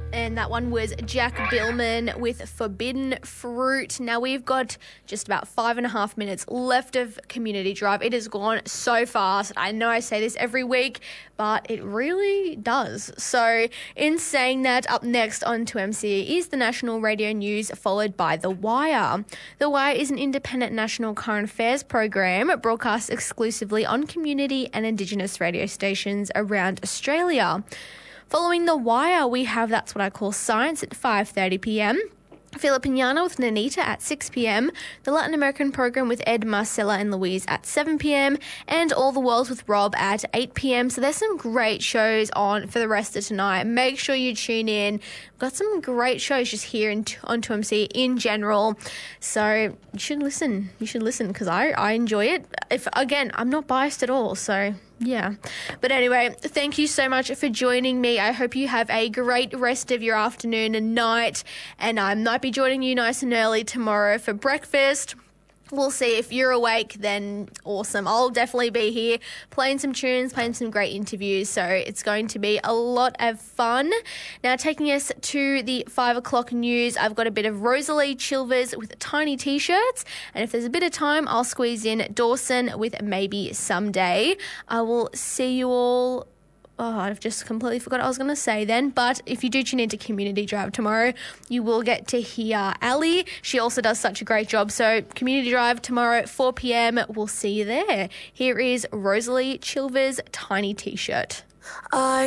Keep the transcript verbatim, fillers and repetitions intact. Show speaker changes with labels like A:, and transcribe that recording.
A: And that one was Jack Billman with Forbidden Fruit. Now we've got just about five and a half minutes left of Community Drive. It has gone so fast. I know I say this every week, but it really does. So in saying that, up next on two M C is the national radio news, followed by The Wire. The Wire is an independent national current affairs program broadcast exclusively on community and Indigenous radio stations around Australia. Following The Wire, we have That's What I Call Science at five thirty p.m. Filipiniana with Nanita at six p.m, the Latin American program with Ed, Marcella and Louise at seven p.m, and All the Worlds with Rob at eight p.m. So there's some great shows on for the rest of tonight. Make sure you tune in. We've got some great shows just here in, on two M C in general. So you should listen. You should listen because I, I enjoy it. If again, I'm not biased at all, so yeah. But anyway, thank you so much for joining me. I hope you have a great rest of your afternoon and night. And I might be joining you nice and early tomorrow for breakfast. We'll see. If you're awake, then awesome. I'll definitely be here playing some tunes, playing some great interviews. So it's going to be a lot of fun. Now, taking us to the five o'clock news, I've got a bit of Rosalie Chilvers with Tiny T-shirts. And if there's a bit of time, I'll squeeze in Dawson with Maybe Someday. I will see you all. Oh, I've just completely forgot what I was going to say then. But if you do tune into Community Drive tomorrow, you will get to hear Ali. She also does such a great job. So Community Drive tomorrow at four p.m. We'll see you there. Here is Rosalie Chilvers' Tiny T-shirt. I